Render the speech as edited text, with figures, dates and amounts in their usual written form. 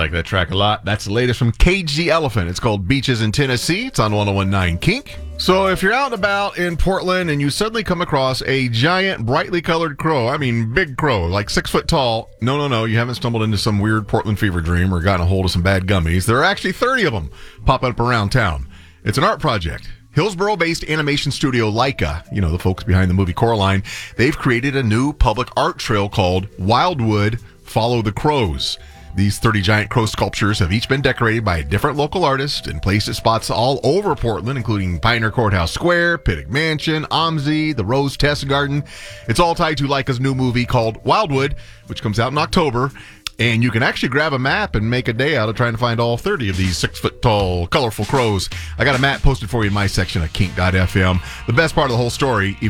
like that track a lot. That's the latest from Cage the Elephant. It's called Beaches in Tennessee. It's on 101.9 Kink. So if you're out and about in Portland and you suddenly come across a giant, brightly colored crow, I mean big crow, like 6 foot tall, no, you haven't stumbled into some weird Portland fever dream or gotten a hold of some bad gummies. There are actually 30 of them popping up around town. It's an art project. Hillsboro-based animation studio Laika, the folks behind the movie Coraline, they've created a new public art trail called Wildwood Follow the Crows. These 30 giant crow sculptures have each been decorated by a different local artist and placed at spots all over Portland, including Pioneer Courthouse Square, Pittock Mansion, OMSI, the Rose Test Garden. It's all tied to Laika's new movie called Wildwood, which comes out in October. And you can actually grab a map and make a day out of trying to find all 30 of these 6 foot tall, colorful crows. I got a map posted for you in my section at kink.fm. The best part of the whole story,